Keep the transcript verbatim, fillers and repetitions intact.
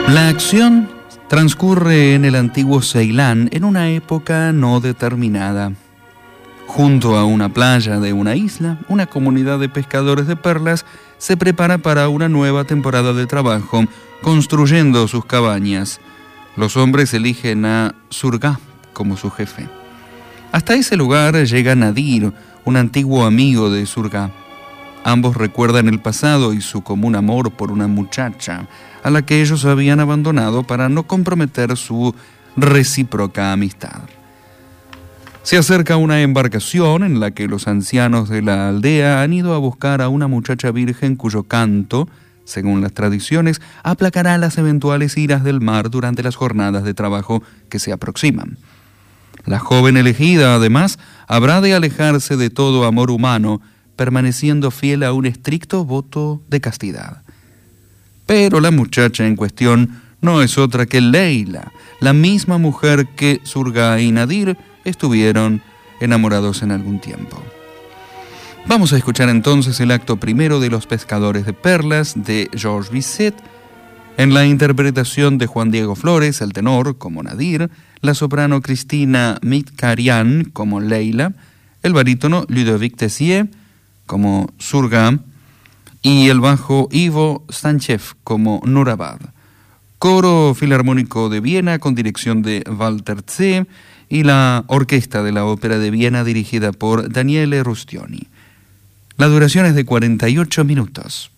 La acción transcurre en el antiguo Ceilán en una época no determinada. Junto a una playa de una isla, una comunidad de pescadores de perlas se prepara para una nueva temporada de trabajo, construyendo sus cabañas. Los hombres eligen a Surga como su jefe. Hasta ese lugar llega Nadir, un antiguo amigo de Surga. Ambos recuerdan el pasado y su común amor por una muchacha a la que ellos habían abandonado para no comprometer su recíproca amistad. Se acerca una embarcación en la que los ancianos de la aldea han ido a buscar a una muchacha virgen cuyo canto, según las tradiciones, aplacará las eventuales iras del mar durante las jornadas de trabajo que se aproximan. La joven elegida, además, habrá de alejarse de todo amor humano, permaneciendo fiel a un estricto voto de castidad. Pero la muchacha en cuestión no es otra que Leila, la misma mujer que Surga y Nadir estuvieron enamorados en algún tiempo. Vamos a escuchar entonces el acto primero de Los Pescadores de Perlas de Georges Bizet, en la interpretación de Juan Diego Flores, el tenor, como Nadir, la soprano Cristina Mitkarian, como Leila, el barítono Ludovic Tessier, como Surga, y el bajo Ivo Stanchev, como Nurabad. Coro Filarmónico de Viena, con dirección de Walter Tse, y la Orquesta de la Ópera de Viena, dirigida por Daniele Rustioni. La duración es de cuarenta y ocho minutos.